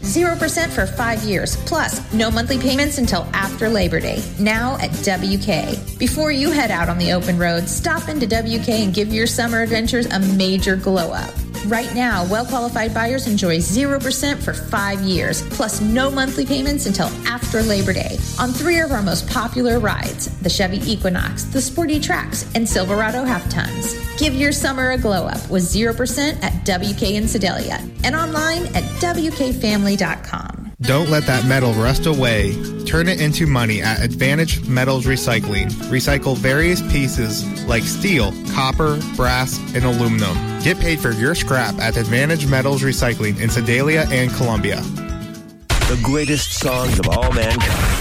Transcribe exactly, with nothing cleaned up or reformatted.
zero percent for five years, plus no monthly payments until after Labor Day, now at W K. Before you head out on the open road, stop into W K and give your summer adventures a major glow-up. Right now, well-qualified buyers enjoy zero percent for five years, plus no monthly payments until after Labor Day on three of our most popular rides, the Chevy Equinox, the Sporty Trax, and Silverado Half-Tons. Give your summer a glow-up with zero percent at W K in Sedalia and online at W K family dot com. Don't let that metal rust away. Turn it into money at Advantage Metals Recycling. Recycle various pieces like steel, copper, brass, and aluminum. Get paid for your scrap at Advantage Metals Recycling in Sedalia and Columbia. The greatest songs of all mankind.